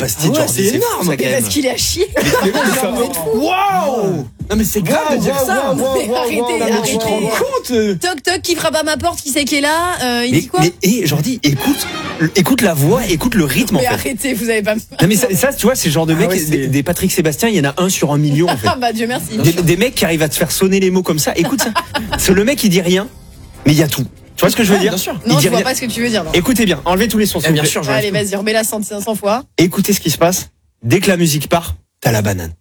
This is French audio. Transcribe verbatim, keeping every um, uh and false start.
Bastide, Ah ouais, Jordi, c'est énorme. fou, ça, quand Mais même. parce qu'il est à chier. Mais bon, ça- Waouh. Non mais c'est grave de dire ça. Mais arrêtez, Mais tu te rends arrêtez. compte euh, Toc toc, qui frappe à ma porte, qui c'est qui est là euh, Il Mais dit quoi? mais et Jordi, écoute, écoute la voix, écoute le rythme en Mais fait. arrêtez, vous avez pas. Non mais ça, ça, tu vois, c'est le genre de mec, Ah ouais, c'est- des, des Patrick Sébastien, il y en a un sur un million en fait. Ah bah Dieu merci. Des, des mecs qui arrivent à te faire sonner les mots comme ça. Écoute ça. C'est le mec, il dit rien, mais il y a tout. Tu vois ce que je veux Ouais, dire bien sûr. Il Non, dit je vois rien. pas ce que tu veux dire. Non. Écoutez bien, enlevez tous les sons. Eh, s'il vous bien plaît. sûr, je Allez, vas-y, remets-la cent, cent fois. Écoutez ce qui se passe. Dès que la musique part, t'as la banane.